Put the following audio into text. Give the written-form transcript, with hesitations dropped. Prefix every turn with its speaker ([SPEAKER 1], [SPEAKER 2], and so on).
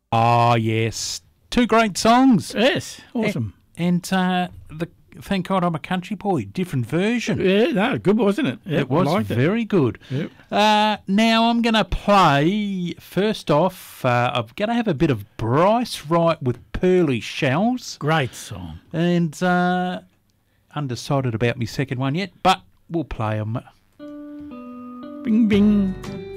[SPEAKER 1] Oh, yes. Two great songs.
[SPEAKER 2] Yes, awesome.
[SPEAKER 1] And Thank God I'm a Country Boy, different version.
[SPEAKER 2] Yeah, no, good, wasn't it? Yep,
[SPEAKER 1] It was very good.
[SPEAKER 2] Yep.
[SPEAKER 1] Now I'm going to play, first off, I'm going to have a bit of Bryce Wright with Pearly Shells.
[SPEAKER 2] Great song.
[SPEAKER 1] And undecided about my second one yet, but we'll play them.
[SPEAKER 2] Bing, bing.